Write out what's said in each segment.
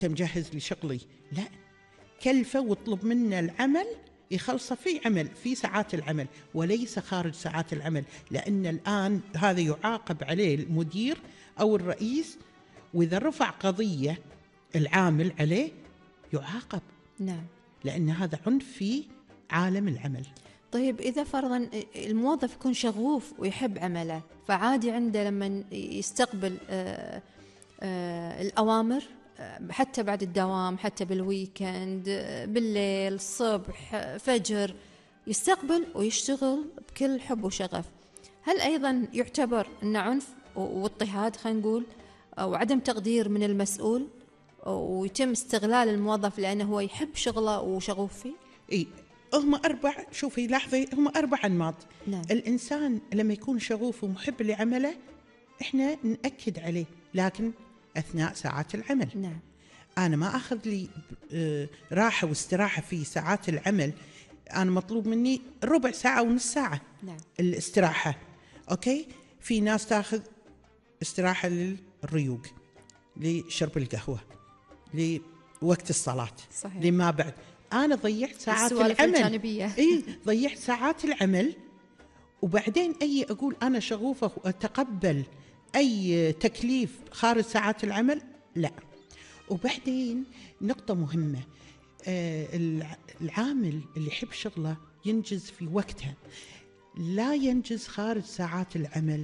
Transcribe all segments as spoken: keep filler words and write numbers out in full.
مجهز لشغلي، لا، كلفه واطلب منه العمل يخلصه في عمل في ساعات العمل وليس خارج ساعات العمل، لأن الآن هذا يعاقب عليه المدير أو الرئيس، وإذا رفع قضية العامل عليه يعاقب. نعم. لأن هذا عنف في عالم العمل. طيب إذا فرضا الموظف يكون شغوف ويحب عمله، فعادي عنده لما يستقبل آآ آآ الأوامر حتى بعد الدوام، حتى بالويكند، بالليل، الصبح، فجر، يستقبل ويشتغل بكل حب وشغف، هل أيضا يعتبر أنه عنف واضطهاد خلينا نقول، أو عدم تقدير من المسؤول، ويتم استغلال الموظف لأنه هو يحب شغله وشغوف فيه؟ إيه، هم أربع، شوفي لاحظي، هم أربع أنماط. نعم. الإنسان لما يكون شغوف ومحب لعمله إحنا نأكد عليه، لكن أثناء ساعات العمل. نعم. أنا ما أخذ لي راحة واستراحة في ساعات العمل، أنا مطلوب مني ربع ساعة ونص ساعة. نعم. الاستراحة، أوكي. في ناس تأخذ استراحة للريوق، لشرب القهوة، لوقت الصلاة، صحيح. لما بعد. أنا ضيعت ساعات العمل. إيه، ضيعت ساعات العمل، وبعدين أي أقول أنا شغوفة وأتقبل أي تكليف خارج ساعات العمل؟ لا. وبعدين نقطة مهمة، آه العامل اللي يحب شغله ينجز في وقتها، لا ينجز خارج ساعات العمل،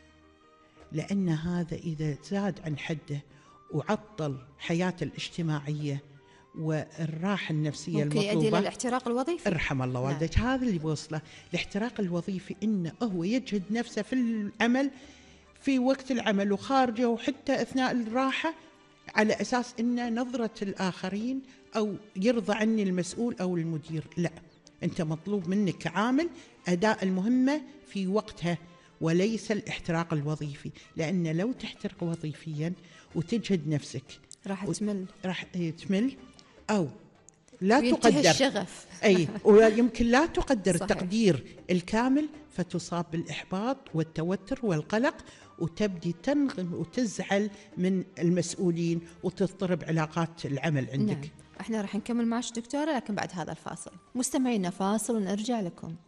لأن هذا إذا زاد عن حده وعطل حياته الاجتماعية والراحة النفسية ممكن المطلوبة، يؤدي إلى الاحتراق الوظيفي. ارحم الله والديك. نعم. هذا اللي بوصله الاحتراق الوظيفي، إنه هو يجهد نفسه في العمل في وقت العمل وخارجه وحتى أثناء الراحة، على أساس إن نظرة الآخرين أو يرضى عني المسؤول أو المدير. لا، أنت مطلوب منك كعامل أداء المهمة في وقتها وليس الاحتراق الوظيفي، لأن لو تحترق وظيفيا وتجهد نفسك راح تمل، راح تمل أو لا تقدر الشغف. أي، ويمكن لا تقدر صحيح. التقدير الكامل، فتصاب بالإحباط والتوتر والقلق، وتبدي تنغم وتزعل من المسؤولين وتضطرب علاقات العمل عندك. نعم. احنا راح نكمل معك دكتورة، لكن بعد هذا الفاصل. مستمعينا، فاصل ونرجع لكم.